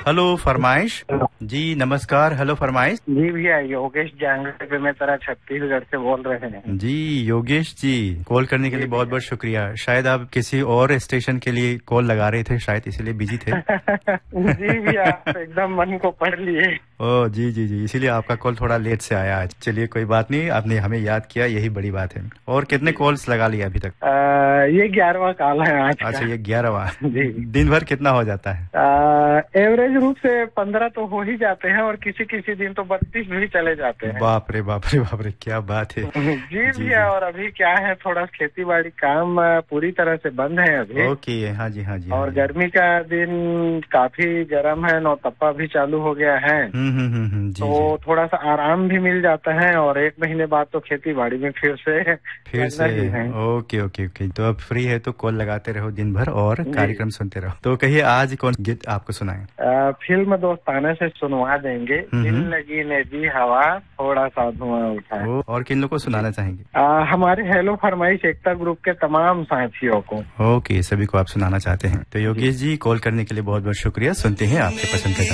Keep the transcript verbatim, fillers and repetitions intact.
Hello फरमाइश। जी नमस्कार। Hello फरमाइश। जी भैया, योगेश जांगड़े पे मैं तरह छत्तीसगढ़ से बोल रहे हैं। जी योगेश जी, कॉल करने के लिए बहुत बहुत शुक्रिया। शायद आप किसी और स्टेशन के लिए कॉल लगा रहे थे, शायद इसीलिए बिजी थे। जी भैया, आप एकदम मन को पढ़ लिए। ओह जी जी जी, इसीलिए आपका कॉल थोड़ा लेट से आया आज। चलिए कोई बात नहीं, आपने हमें याद किया, यही बड़ी बात है। और कितने कॉल्स लगा लिए अभी तक? आ, ये ग्यारहवां कॉल है आज का। अच्छा, ये ग्यारहवां। जी। दिन भर कितना हो जाता है? एवरेज रूप से पंद्रह तो हो ही जाते हैं और किसी किसी दिन तो बत्तीस भी चले जाते हैं। बाप रे बाप रे बाप रे, क्या बात है। जी भैया, और अभी क्या है, थोड़ा खेती बाड़ी काम पूरी तरह से बंद है अभी। ओके, हाँ जी हाँ जी। और गर्मी का दिन काफी गर्म है, नौतप्पा भी चालू हो गया है। हम्म हम्म हम्म, जी, तो जी। थोड़ा सा आराम भी मिल जाता है और एक महीने बाद तो खेती बाड़ी में फिर से फिर से है। Okay okay okay. तो अब फ्री है तो कॉल लगाते रहो दिन भर और कार्यक्रम सुनते रहो। तो कहिए आज कौन गीत आपको सुनाए? फिल्म दोस्ताना से सुनवा देंगे, दिल लगी ने दी हवा थोड़ा सा धुआं उठा। और किन लोगों को सुनाना चाहेंगे? आ, हमारे हेलो फरमाइश एकता ग्रुप के तमाम साथियों को। ओके, सभी को आप सुनाना चाहते हैं। तो योगेश जी, कॉल करने के लिए बहुत बहुत शुक्रिया। सुनते हैं आपके पसंद का।